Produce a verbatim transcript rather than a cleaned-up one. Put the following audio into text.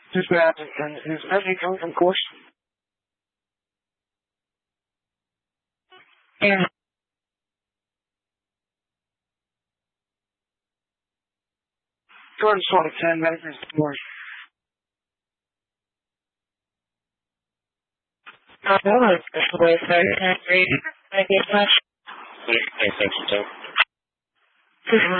Just bad. Is Benji coming from course? Yeah. Jordan sort of ten minutes before. I don't know if this is the way it's very, very, very much. Thanks, thanks, Tom.